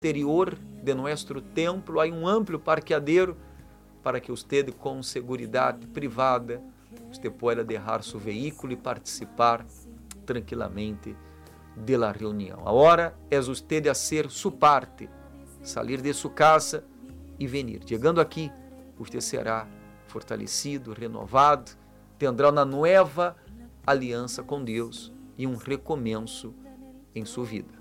exterior de nosso templo há um amplo parqueadero para que usted, com seguridade privada, usted pueda deixar seu veículo e participar tranquilamente de la reunião. Agora é usted hacer su parte, salir de sua casa e venir. Chegando aqui, usted será fortalecido, renovado, tendrá uma nova aliança com Deus e um recomeço em sua vida.